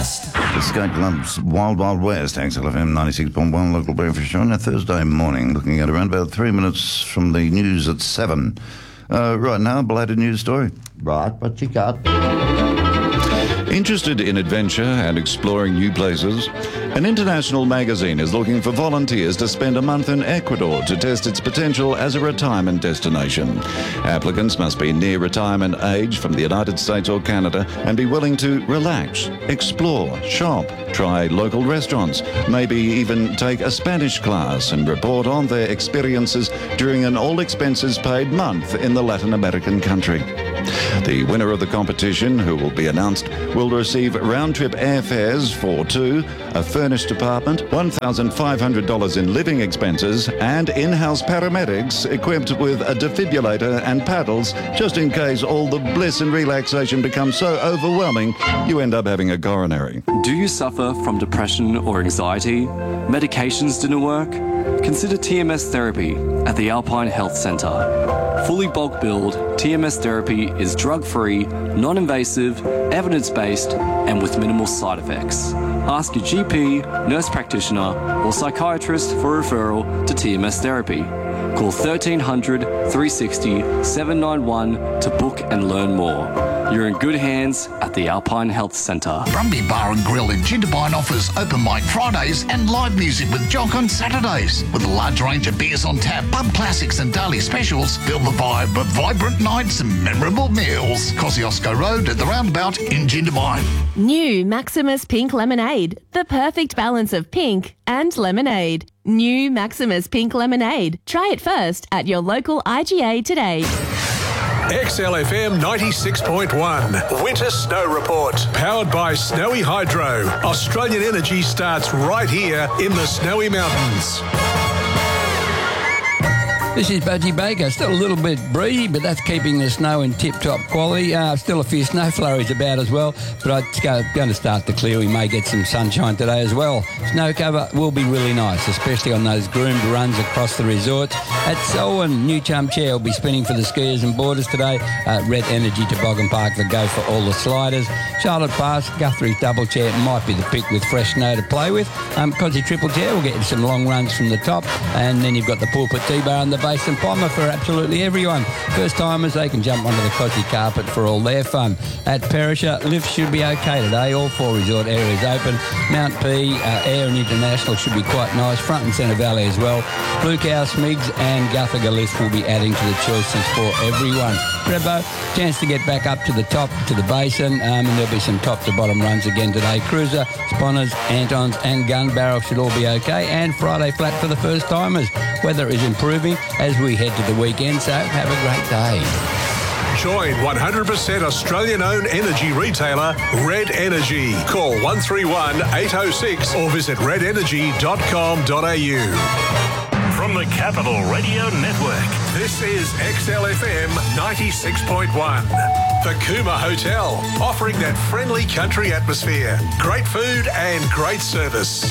West. The Skate Club's Wild Wild West, XLFM 96.1 local breakfast show on a Thursday morning, looking at around about 3 minutes from the news at 7. Right now, belated news story. Right, what you got? Interested in adventure and exploring new places? An international magazine is looking for volunteers to spend a month in Ecuador to test its potential as a retirement destination. Applicants must be near retirement age from the United States or Canada and be willing to relax, explore, shop, try local restaurants, maybe even take a Spanish class and report on their experiences during an all-expenses-paid month in the Latin American country. The winner of the competition, who will be announced, will receive round-trip airfares for two, a furnished apartment, $1,500 in living expenses, and in-house paramedics equipped with a defibrillator and paddles, just in case all the bliss and relaxation becomes so overwhelming you end up having a coronary. Do you suffer from depression or anxiety? Medications didn't work? Consider TMS therapy at the Alpine Health Centre. Fully bulk billed, TMS therapy is drug-free, non-invasive, evidence-based, and with minimal side effects. Ask your GP, nurse practitioner, or psychiatrist for referral to TMS therapy. Call 1300 360 791 to book and learn more. You're in good hands at the Alpine Health Centre. Brumby Bar and Grill in Jindabyne offers open mic Fridays and live music with Jock on Saturdays. With a large range of beers on tap, pub classics and daily specials, feel the vibe of vibrant nights and memorable meals. Kosciuszko Road at the roundabout in Jindabyne. New Maximus Pink Lemonade. The perfect balance of pink and lemonade. New Maximus Pink Lemonade. Try it first at your local IGA today. XLFM 96.1 Winter Snow Report. Powered by Snowy Hydro. Australian energy starts right here in the Snowy Mountains. This is Budgie Baker. Still a little bit breezy, but that's keeping the snow in tip-top quality. Still a few snow flurries about as well, but it's going to start to clear. We may get some sunshine today as well. Snow cover will be really nice, especially on those groomed runs across the resorts. At Selwyn, New Chum Chair will be spinning for the skiers and boarders today. Red Energy Toboggan Park, the go for all the sliders. Charlotte Pass, Guthrie's Double Chair might be the pick with fresh snow to play with. Cosy Triple Chair will get you some long runs from the top. And then you've got the Pulpit T-Bar and the Base and Pommer for absolutely everyone. First timers, they can jump onto the Cosy carpet for all their fun. At Perisher, lifts should be okay today. All four resort areas open. Mount P, Air and International should be quite nice. Front and Centre Valley as well. Blue Cow, Smigs and Guthaga lift will be adding to the choices for everyone. Prebo, chance to get back up to the top, to the basin, and there'll be some top to bottom runs again today. Cruiser, Sponners, Antons and Gun Barrel should all be okay. And Friday flat for the first timers. Weather is improving as we head to the weekend, so have a great day. Join 100% Australian-owned energy retailer Red Energy. Call 131 806 or visit redenergy.com.au. From the Capital Radio Network, this is XLFM 96.1. The Cooma Hotel, offering that friendly country atmosphere, great food and great service.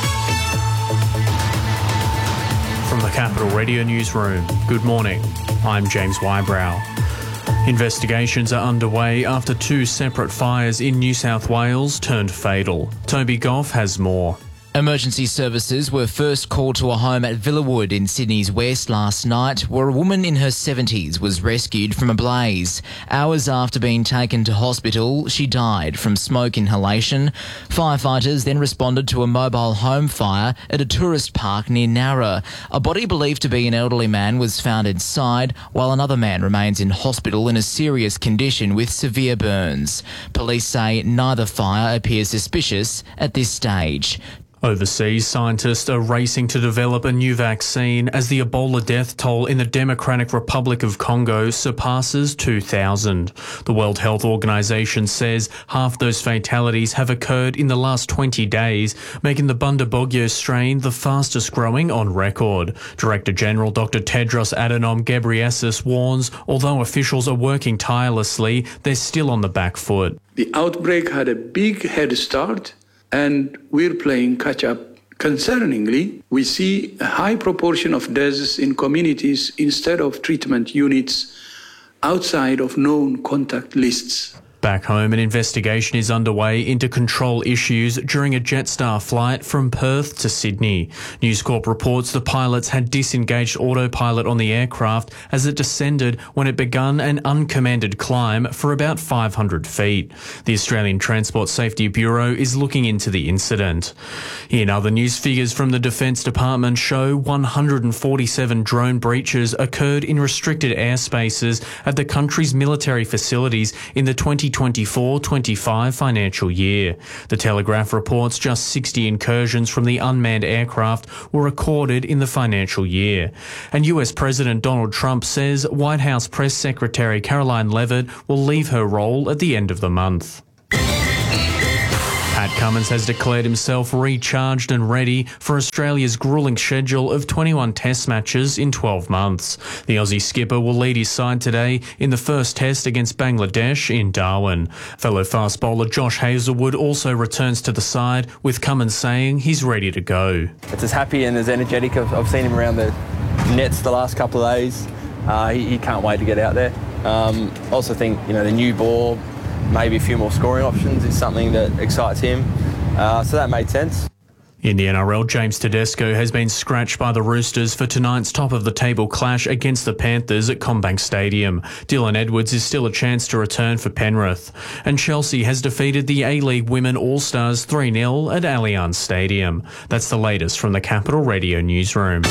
From the Capital Radio Newsroom, good morning. I'm James Wybrow. Investigations are underway after two separate fires in New South Wales turned fatal. Toby Goff has more. Emergency services were first called to a home at Villawood in Sydney's west last night, where a woman in her 70s was rescued from a blaze. Hours after being taken to hospital, she died from smoke inhalation. Firefighters then responded to a mobile home fire at a tourist park near Nowra. A body believed to be an elderly man was found inside, while another man remains in hospital in a serious condition with severe burns. Police say neither fire appears suspicious at this stage. Overseas, scientists are racing to develop a new vaccine as the Ebola death toll in the Democratic Republic of Congo surpasses 2,000. The World Health Organization says half those fatalities have occurred in the last 20 days, making the Bundibugyo strain the fastest growing on record. Director General Dr. Tedros Adhanom Ghebreyesus warns, although officials are working tirelessly, they're still on the back foot. The outbreak had a big head start, and we're playing catch-up. Concerningly, we see a high proportion of deaths in communities instead of treatment units outside of known contact lists. Back home, an investigation is underway into control issues during a Jetstar flight from Perth to Sydney. News Corp reports the pilots had disengaged autopilot on the aircraft as it descended when it began an uncommanded climb for about 500 feet. The Australian Transport Safety Bureau is looking into the incident. In other news, figures from the Defence Department show 147 drone breaches occurred in restricted airspaces at the country's military facilities in the 2024-25 financial year. The Telegraph reports just 60 incursions from the unmanned aircraft were recorded in the financial year. And US President Donald Trump says White House Press Secretary Caroline Leavitt will leave her role at the end of the month. Pat Cummins has declared himself recharged and ready for Australia's gruelling schedule of 21 test matches in 12 months. The Aussie skipper will lead his side today in the first test against Bangladesh in Darwin. Fellow fast bowler Josh Hazlewood also returns to the side, with Cummins saying he's ready to go. It's as happy and as energetic. I've seen him around the nets the last couple of days. He can't wait to get out there. Also think, the new ball, maybe a few more scoring options is something that excites him. So that made sense. In the NRL, James Tedesco has been scratched by the Roosters for tonight's top-of-the-table clash against the Panthers at CommBank Stadium. Dylan Edwards is still a chance to return for Penrith. And Chelsea has defeated the A-League Women All-Stars 3-0 at Allianz Stadium. That's the latest from the Capital Radio newsroom.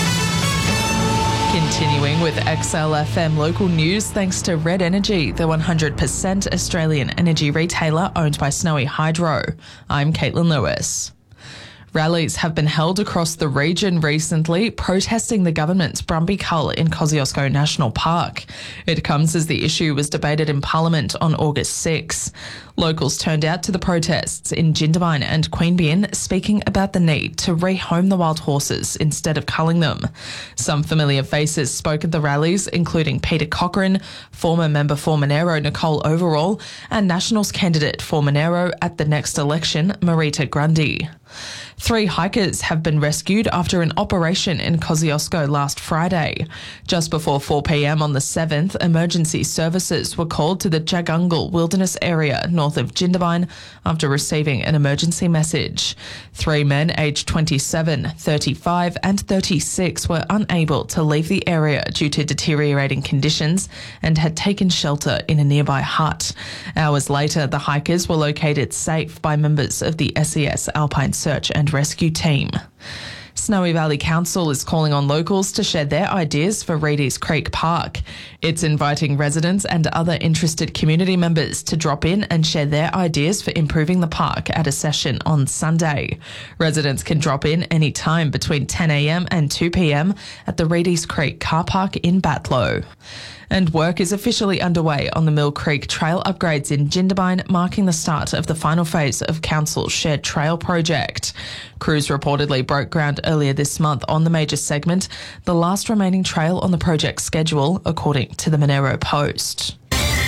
Continuing with XLFM local news, thanks to Red Energy, the 100% Australian energy retailer owned by Snowy Hydro. I'm Caitlin Lewis. Rallies have been held across the region recently, protesting the government's Brumby Cull in Kosciuszko National Park. It comes as the issue was debated in Parliament on August 6. Locals turned out to the protests in Jindabyne and Queanbeyan, speaking about the need to rehome the wild horses instead of culling them. Some familiar faces spoke at the rallies, including Peter Cochrane, former member for Monero Nicole Overall, and Nationals candidate for Monero at the next election, Marita Grundy. 3 hikers have been rescued after an operation in Kosciuszko last Friday. Just before 4 p.m. on the 7th, emergency services were called to the Jagungal Wilderness area north of Jindabyne after receiving an emergency message. 3 men aged 27, 35 and 36 were unable to leave the area due to deteriorating conditions and had taken shelter in a nearby hut. Hours later, the hikers were located safe by members of the SES Alpine Search and Rescue Team. Snowy Valley Council is calling on locals to share their ideas for Reedy's Creek Park. It's inviting residents and other interested community members to drop in and share their ideas for improving the park at a session on Sunday. Residents can drop in any time between 10 a.m. and 2 p.m. at the Reedy's Creek car park in Batlow. And work is officially underway on the Mill Creek trail upgrades in Jindabyne, marking the start of the final phase of Council's shared trail project. Crews reportedly broke ground earlier this month on the major segment, the last remaining trail on the project schedule, according to the Monero Post.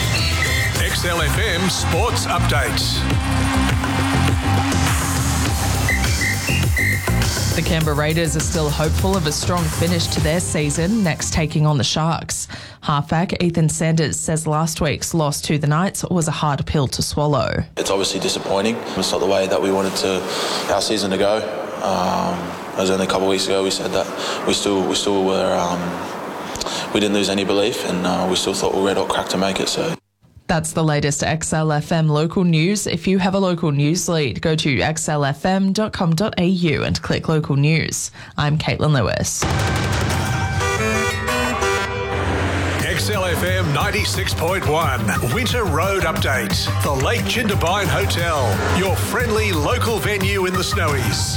XLFM Sports Update. The Canberra Raiders are still hopeful of a strong finish to their season, next taking on the Sharks. Halfback Ethan Sanders says last week's loss to the Knights was a hard pill to swallow. It's obviously disappointing. It's not the way that we wanted our season to go. It was only a couple of weeks ago we said that we still were we didn't lose any belief, and we still thought we were red hot crack to make it. So. That's the latest XLFM local news. If you have a local news lead, go to xlfm.com.au and click local news. I'm Caitlin Lewis. XLFM 96.1 Winter Road Update. The Lake Jindabyne Hotel, your friendly local venue in the Snowies.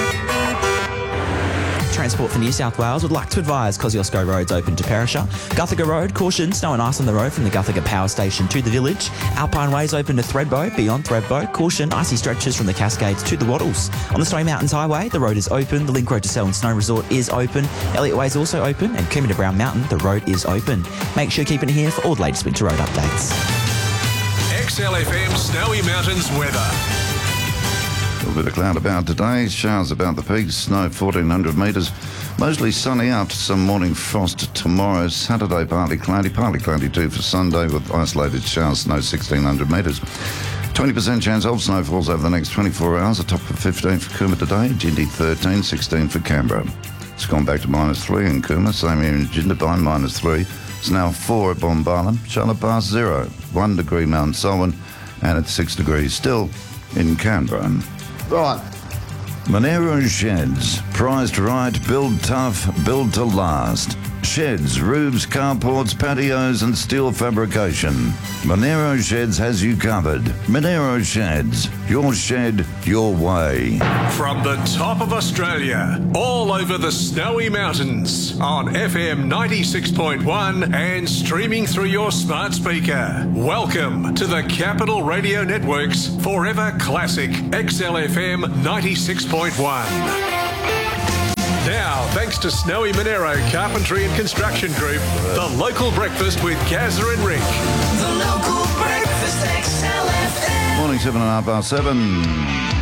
Transport for New South Wales would like to advise Kosciuszko Road's open to Perisher. Guthaga Road, caution, snow and ice on the road from the Guthaga Power Station to the village. Alpine Way's open to Thredbo, beyond Thredbo. Caution, icy stretches from the Cascades to the Wattles. On the Snowy Mountains Highway, the road is open. The Link Road to Selwyn Snow Resort is open. Elliott Way is also open, and Coombe to Brown Mountain, the road is open. Make sure you're keeping it here for all the latest winter road updates. XLFM Snowy Mountains weather. A little bit of cloud about today. Showers about the peaks. Snow 1,400 metres. Mostly sunny after some morning frost tomorrow. Saturday partly cloudy too for Sunday with isolated showers. Snow 1,600 metres. 20% chance of snowfalls over the next 24 hours. A top of 15 for Cooma today. Jindy 13, 16 for Canberra. It's gone back to -3 in Cooma. Same here in Jindabyne, -3. It's now 4 at Bombarla. Charlotte past 0. 1 degree Mount Selwyn. And it's 6 degrees still in Canberra. Right. Monero Sheds. Priced right, build tough, build to last. Sheds, roofs, carports, patios and steel fabrication. Monero Sheds has you covered. Monero Sheds. Your shed, your way. From the top of Australia, all over the Snowy Mountains, on FM 96.1 and streaming through your smart speaker. Welcome to the Capital Radio Network's Forever Classic XLFM 96.1. Now, thanks to Snowy Monero Carpentry and Construction Group, the local breakfast with Gazza and Rick. The local breakfast XLFM. Morning, 7:30 past 7.